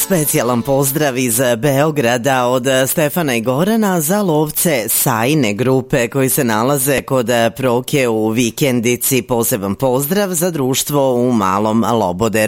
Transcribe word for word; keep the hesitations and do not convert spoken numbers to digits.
Specijalan pozdrav iz Beograda od Stefana i Gorana za lovce Sajne grupe koji se nalaze kod Proke u Vikendici. Poseban pozdrav za društvo u Malom Loboderu.